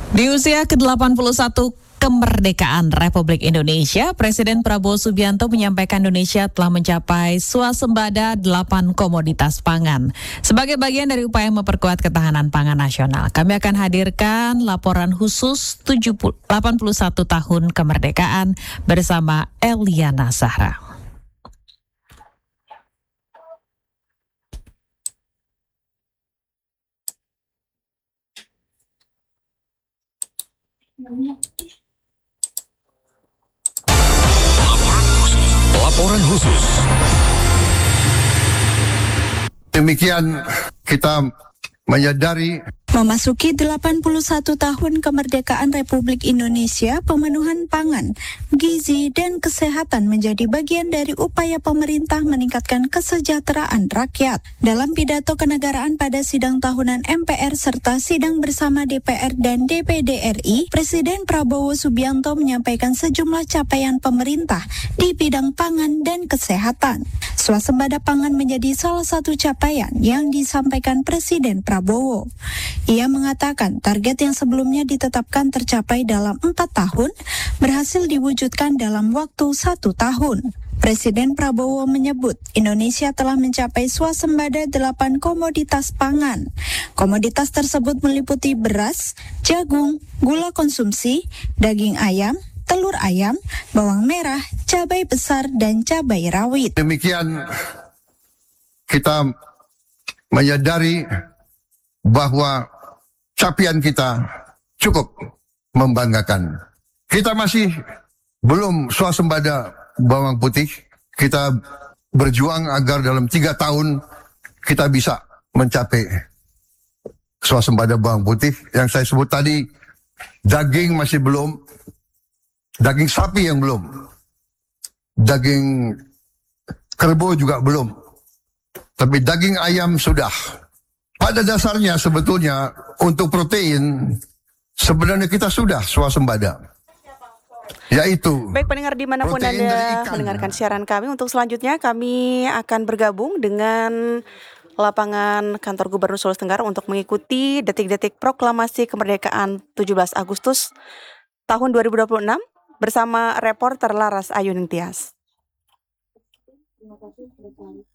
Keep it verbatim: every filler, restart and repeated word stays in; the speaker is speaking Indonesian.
Di usia ke delapan puluh satu kemerdekaan Republik Indonesia, Presiden Prabowo Subianto menyampaikan Indonesia telah mencapai swasembada delapan komoditas pangan. Sebagai bagian dari upaya memperkuat ketahanan pangan nasional, kami akan hadirkan laporan khusus delapan puluh satu tahun kemerdekaan bersama Eliana Zahra. Laporan khusus. Demikian kita menyadari memasuki delapan puluh satu tahun kemerdekaan Republik Indonesia, pemenuhan pangan, gizi, dan kesehatan menjadi bagian dari upaya pemerintah meningkatkan kesejahteraan rakyat. Dalam pidato kenegaraan pada sidang tahunan M P R serta sidang bersama D P R dan D P D R I, Presiden Prabowo Subianto menyampaikan sejumlah capaian pemerintah di bidang pangan dan kesehatan. Swasembada pangan menjadi salah satu capaian yang disampaikan Presiden Prabowo. Ia mengatakan target yang sebelumnya ditetapkan tercapai dalam empat tahun berhasil diwujudkan dalam waktu satu tahun. Presiden Prabowo menyebut Indonesia telah mencapai swasembada delapan komoditas pangan. Komoditas tersebut meliputi beras, jagung, gula konsumsi, daging ayam, telur ayam, bawang merah, cabai besar, dan cabai rawit. Demikian kita menyadari bahwa capaian kita cukup membanggakan. Kita masih belum swasembada bawang putih. Kita berjuang agar dalam tiga tahun kita bisa mencapai swasembada bawang putih. Yang saya sebut tadi, daging masih belum, daging sapi yang belum, daging kerbau juga belum, tapi daging ayam sudah. Pada dasarnya sebetulnya untuk protein sebenarnya kita sudah swasembada. Yaitu baik pendengar dimanapun Anda mendengarkan siaran kami, untuk selanjutnya kami akan bergabung dengan lapangan kantor Gubernur Sulawesi Tenggara untuk mengikuti detik-detik proklamasi kemerdekaan tujuh belas Agustus tahun dua ribu dua puluh enam bersama reporter Laras Ayuning Tias.